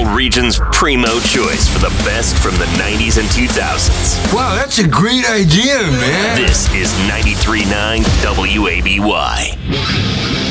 region's primo choice for the best from the 90s and 2000s. Wow, that's a great idea, man. This is 93.9 WABY.